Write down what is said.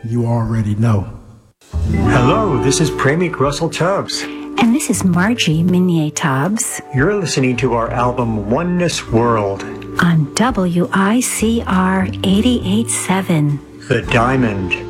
You already know. Hello, this is Premik Russell Tubbs. And this is Margie Minier Tubbs. You're listening to our album Oneness World on WICR 88.7. The Diamond.